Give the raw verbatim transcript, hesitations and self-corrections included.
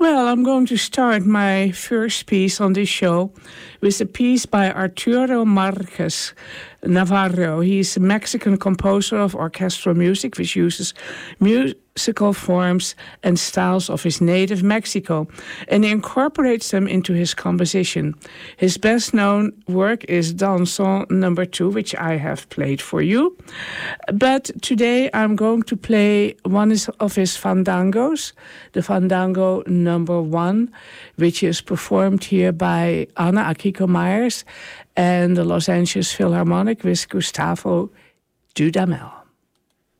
Well, I'm going to start my first piece on this show with a piece by Arturo Marquez Navarro. He's a Mexican composer of orchestral music, which uses musical forms and styles of his native Mexico, and he incorporates them into his composition. His best-known work is Danson number two, which I have played for you. But today I'm going to play one of his fandangos, the Fandango number one, which is performed here by Anna Akiko Myers and the Los Angeles Philharmonic with Gustavo Dudamel.